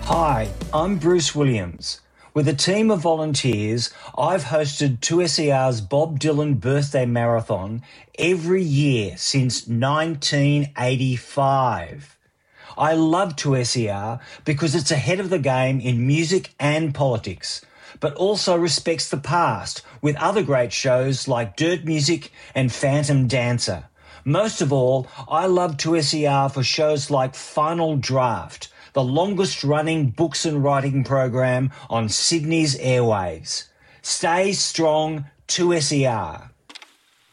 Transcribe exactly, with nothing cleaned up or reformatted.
Hi, I'm Bruce Williams. With a team of volunteers, I've hosted two S E R's Bob Dylan Birthday Marathon every year since nineteen eighty-five. I love two S E R because it's ahead of the game in music and politics, but also respects the past with other great shows like Dirt Music and Phantom Dancer. Most of all, I love two S E R for shows like Final Draft, the longest-running books and writing program on Sydney's airwaves. Stay strong, two S E R.